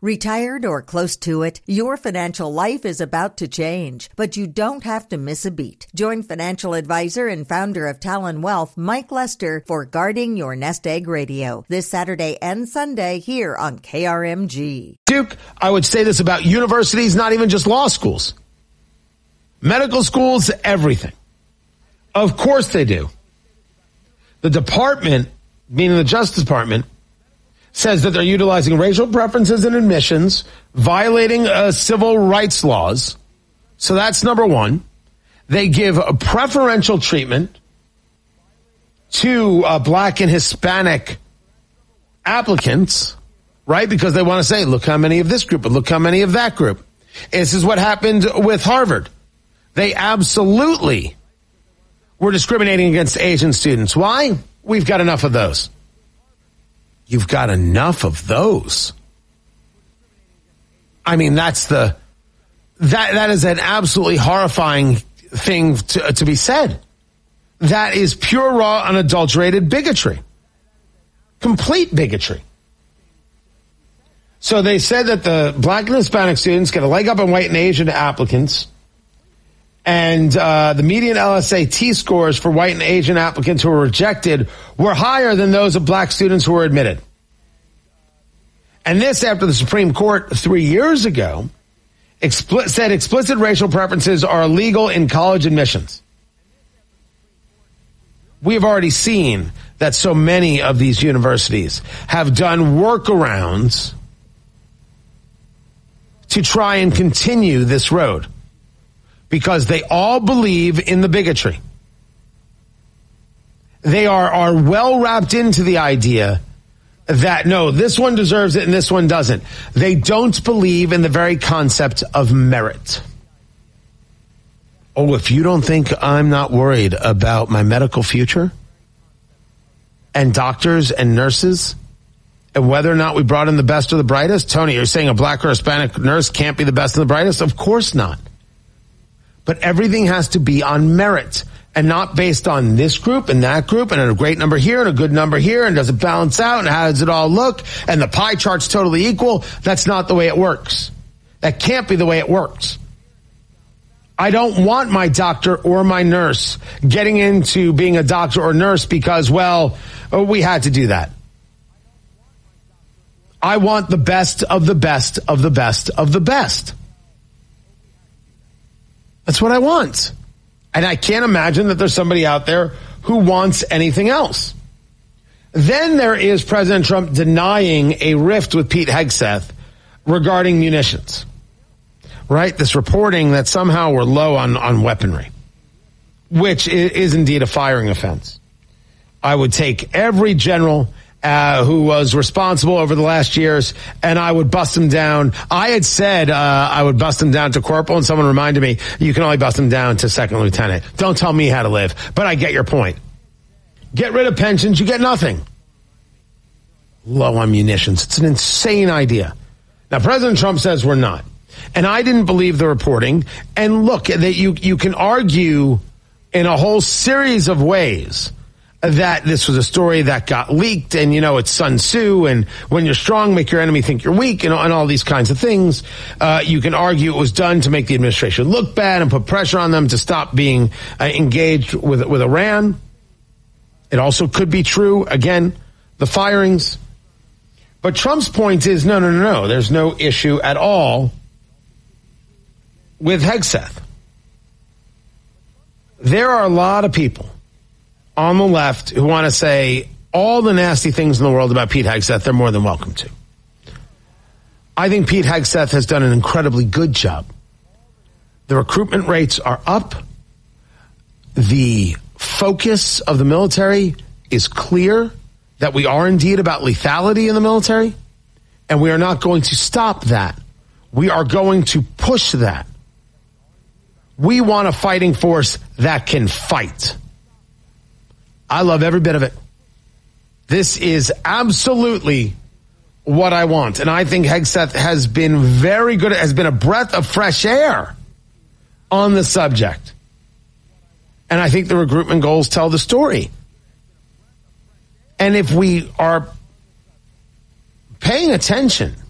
Retired or close to it, your financial life is about to change, but you don't have to miss a beat. Join financial advisor and founder of Talon Wealth, Mike Lester, for Guarding Your Nest Egg Radio, this Saturday and Sunday here on KRMG. Duke, I would say this about universities, not even just law schools. Medical schools, everything. Of course they do. The department, meaning the Justice Department, says that they're utilizing racial preferences in admissions, violating civil rights laws. So that's number one. They give a preferential treatment to black and Hispanic applicants, right? Because they want to say, look how many of this group, but look how many of that group. This is what happened with Harvard. They absolutely were discriminating against Asian students. Why? We've got enough of those. You've got enough of those. I mean, that is an absolutely horrifying thing to be said. That is pure, raw, unadulterated bigotry. Complete bigotry. So they said that the black and Hispanic students get a leg up on white and Asian applicants. And the median LSAT scores for white and Asian applicants who were rejected were higher than those of black students who were admitted. And this after the Supreme Court 3 years ago said explicit racial preferences are illegal in college admissions. We have already seen that so many of these universities have done workarounds to try and continue this road, because they all believe in the bigotry. They are well wrapped into the idea that, no, this one deserves it and this one doesn't. They don't believe in the very concept of merit. Oh, if you don't think I'm not worried about my medical future and doctors and nurses and whether or not we brought in the best or the brightest, Tony, you're saying a black or Hispanic nurse can't be the best and the brightest? Of course not. But everything has to be on merit and not based on this group and that group and a great number here and a good number here, and does it balance out and how does it all look and the pie chart's totally equal. That's not the way it works. That can't be the way it works. I don't want my doctor or my nurse getting into being a doctor or nurse because, well, we had to do that. I want the best of the best of the best of the best. That's what I want. And I can't imagine that there's somebody out there who wants anything else. Then there is President Trump denying a rift with Pete Hegseth regarding munitions. Right? This reporting that somehow we're low on weaponry, which is indeed a firing offense. I would take every general who was responsible over the last years, and I would bust him down. I had said I would bust him down to corporal, and someone reminded me, you can only bust him down to second lieutenant. Don't tell me how to live, but I get your point. Get rid of pensions, you get nothing. Low on munitions. It's an insane idea. Now, President Trump says we're not. And I didn't believe the reporting. And look, that you can argue in a whole series of ways that this was a story that got leaked, and, you know, it's Sun Tzu, and when you're strong, make your enemy think you're weak, and all these kinds of things. You can argue it was done to make the administration look bad and put pressure on them to stop being engaged with Iran. It also could be true, again, the firings. But Trump's point is, no, there's no issue at all with Hegseth. There are a lot of people on the left who want to say all the nasty things in the world about Pete Hegseth. They're more than welcome to. I think Pete Hegseth has done an incredibly good job. The recruitment rates are up. The focus of the military is clear that we are indeed about lethality in the military, and we are not going to stop that. We are going to push that. We want a fighting force that can fight. I love every bit of it. This is absolutely what I want. And I think Hegseth has been very good, has been a breath of fresh air on the subject. And I think the recruitment goals tell the story. And if we are paying attention